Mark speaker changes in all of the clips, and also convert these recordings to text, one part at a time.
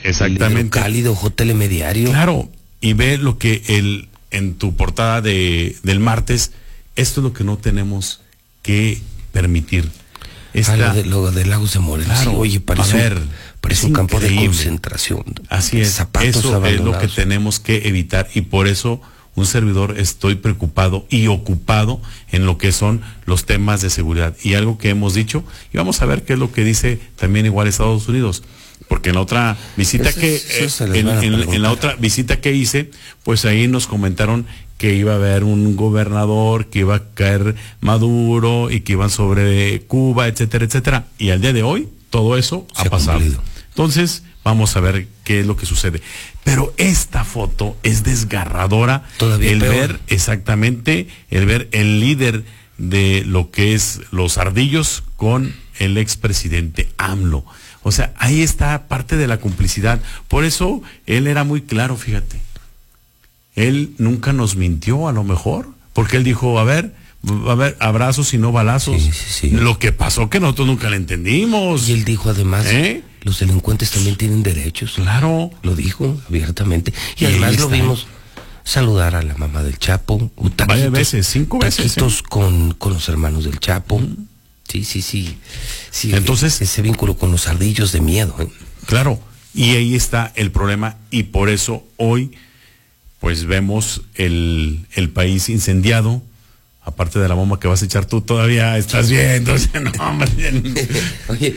Speaker 1: Exactamente.
Speaker 2: Cálido, ojo Telemediario.
Speaker 1: Claro, y ve lo que en tu portada del martes, esto es lo que no tenemos que permitir.
Speaker 2: Lo de Lagos de Moreno.
Speaker 1: Claro,
Speaker 2: sí, oye, parece un campo de concentración.
Speaker 1: Así es, eso es lo que tenemos que evitar, y por eso un servidor estoy preocupado y ocupado en lo que son los temas de seguridad. Y algo que hemos dicho, y vamos a ver qué es lo que dice también igual Estados Unidos, porque en la otra visita en la otra visita que hice, pues ahí nos comentaron que iba a haber un gobernador, que iba a caer Maduro y que iban sobre Cuba, etcétera, etcétera. Y al día de hoy, todo eso ha pasado. Cumplido. Entonces, vamos a ver qué es lo que sucede. Pero esta foto es desgarradora.
Speaker 2: Todavía
Speaker 1: el
Speaker 2: peor.
Speaker 1: ver exactamente, el ver el líder de lo que es los ardillos con el expresidente AMLO. O sea, ahí está parte de la complicidad. Por eso él era muy claro, fíjate. Él nunca nos mintió, a lo mejor, porque él dijo, a ver, abrazos y no balazos.
Speaker 2: Sí.
Speaker 1: Lo que pasó que nosotros nunca le entendimos.
Speaker 2: Y él dijo además, los delincuentes también tienen derechos.
Speaker 1: Claro.
Speaker 2: Lo dijo abiertamente. Y además lo vimos saludar a la mamá del Chapo.
Speaker 1: Varias veces, 5 veces.
Speaker 2: Taquitos con los hermanos del Chapo. Sí.
Speaker 1: Entonces,
Speaker 2: ese vínculo con los ardillos de miedo.
Speaker 1: Claro. Y ahí está el problema. Y por eso hoy, pues vemos el país incendiado. Aparte de la bomba que vas a echar tú, todavía estás viendo. O sea, no,
Speaker 2: oye,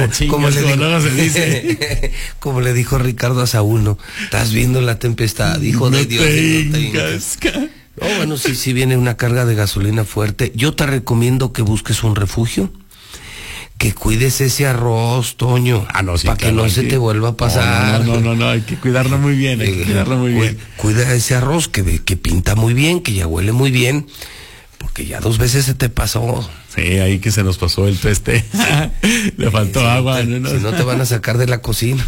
Speaker 2: como le dijo Ricardo a Saúl, ¿no? Estás viendo la tempestad, hijo de Dios. No, bueno, si viene una carga de gasolina fuerte, yo te recomiendo que busques un refugio, que cuides ese arroz, Toño, para que no se te vuelva a pasar.
Speaker 1: No, hay que cuidarlo muy bien,
Speaker 2: Cuida ese arroz que pinta muy bien, que ya huele muy bien, porque ya 2 veces se te pasó.
Speaker 1: Sí, ahí que se nos pasó el peste. Le faltó agua.
Speaker 2: Si no te van a sacar de la cocina.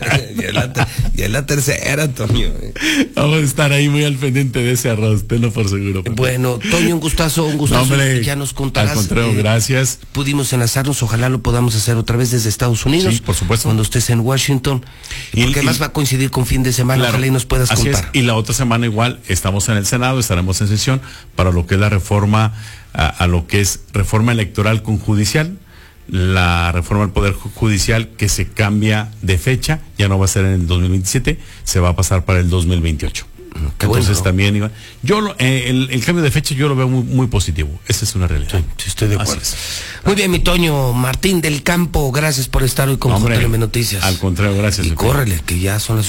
Speaker 2: ya es la tercera, Toño.
Speaker 1: Vamos a estar ahí muy al pendiente de ese arroz, tenlo por seguro.
Speaker 2: Bueno, Toño, un gustazo.
Speaker 1: Hombre,
Speaker 2: ya nos contarás.
Speaker 1: Al contrario, gracias.
Speaker 2: Pudimos enlazarnos, ojalá lo podamos hacer otra vez desde Estados Unidos.
Speaker 1: Sí, por supuesto.
Speaker 2: Cuando estés en Washington. Porque además va a coincidir con fin de semana,
Speaker 1: claro,
Speaker 2: ojalá y nos puedas contar.
Speaker 1: Y la otra semana igual estamos en el Senado, estaremos en sesión para lo que es la reforma, a lo que es reforma electoral con judicial, la reforma del Poder Judicial que se cambia de fecha, ya no va a ser en el 2027, se va a pasar para el 2028. Entonces también, Iván, el cambio de fecha yo lo veo muy, muy positivo, esa es una realidad.
Speaker 2: Sí, estoy de acuerdo. Muy bien, mi Toño Martín del Campo, gracias por estar hoy con JLM Noticias.
Speaker 1: Al contrario, gracias.
Speaker 2: Y córrele, que ya son las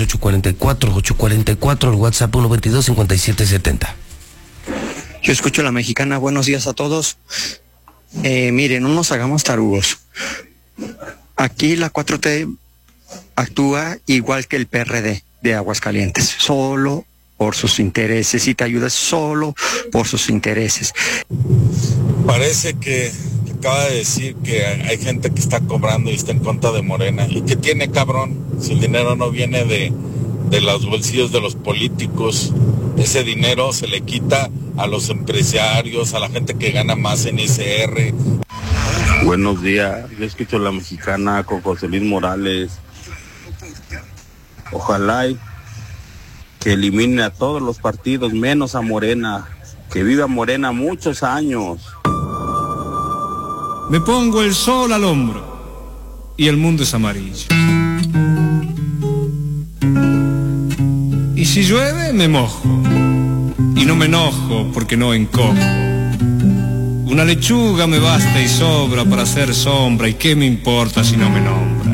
Speaker 2: 8:44, el WhatsApp 122-5770.
Speaker 3: Yo escucho La Mexicana, buenos días a todos. Miren, no nos hagamos tarugos. Aquí la 4T actúa igual que el PRD de Aguascalientes, solo por sus intereses, y te ayudas solo por sus intereses.
Speaker 4: Parece que acaba de decir que hay gente que está cobrando y está en contra de Morena. ¿Y qué tiene, cabrón? Si el dinero no viene de los bolsillos de los políticos, ese dinero se le quita a los empresarios, a la gente que gana más en ISR.
Speaker 5: Buenos días, yo escucho La Mexicana con José Luis Morales. Ojalá que eliminen a todos los partidos, menos a Morena. Que viva Morena muchos años.
Speaker 6: Me pongo el sol al hombro y el mundo es amarillo. Y si llueve, me mojo. Y no me enojo porque no encojo. Una lechuga me basta y sobra para hacer sombra. ¿Y qué me importa si no me nombra?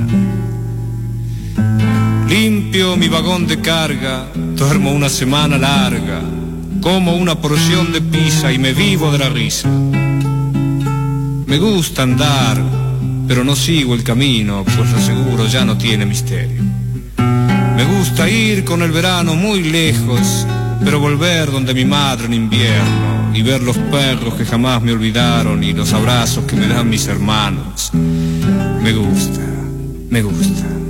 Speaker 6: Limpio mi vagón de carga, duermo una semana larga, como una porción de pizza y me vivo de la risa. Me gusta andar, pero no sigo el camino, pues lo seguro ya no tiene misterio. Me gusta ir con el verano muy lejos, pero volver donde mi madre en invierno, y ver los perros que jamás me olvidaron y los abrazos que me dan mis hermanos. Me gusta, me gusta.